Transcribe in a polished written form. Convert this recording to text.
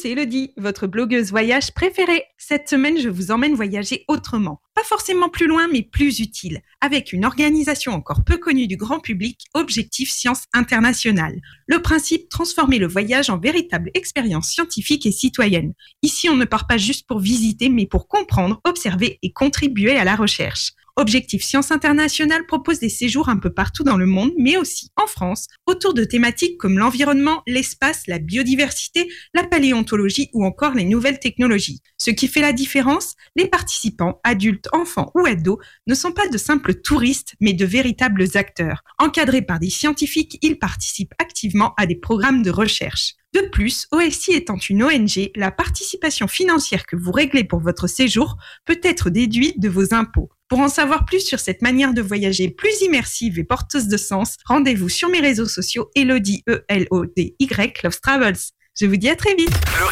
c'est Elodie, votre blogueuse voyage préférée. Cette semaine, je vous emmène voyager autrement. Pas forcément plus loin, mais plus utile. Avec une organisation encore peu connue du grand public, Objectif Science Internationale. Le principe, transformer le voyage en véritable expérience scientifique et citoyenne. Ici, on ne part pas juste pour visiter, mais pour comprendre, observer et contribuer à la recherche. Objectif Science Internationale propose des séjours un peu partout dans le monde, mais aussi en France, autour de thématiques comme l'environnement, l'espace, la biodiversité, la paléontologie ou encore les nouvelles technologies. Ce qui fait la différence, les participants, adultes, enfants ou ados, ne sont pas de simples touristes, mais de véritables acteurs. Encadrés par des scientifiques, ils participent activement à des programmes de recherche. De plus, OSI étant une ONG, la participation financière que vous réglez pour votre séjour peut être déduite de vos impôts. Pour en savoir plus sur cette manière de voyager plus immersive et porteuse de sens, rendez-vous sur mes réseaux sociaux Elodie, E-L-O-D-Y, Love Travels. Je vous dis à très vite.